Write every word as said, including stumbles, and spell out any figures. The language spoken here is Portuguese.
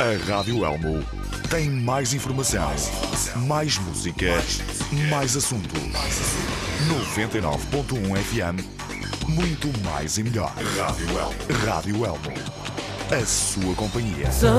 A Rádio Elmo tem mais informação, mais música, mais assuntos. noventa e nove ponto um F M, muito mais e melhor. Rádio Elmo. Rádio Elmo. A sua companhia.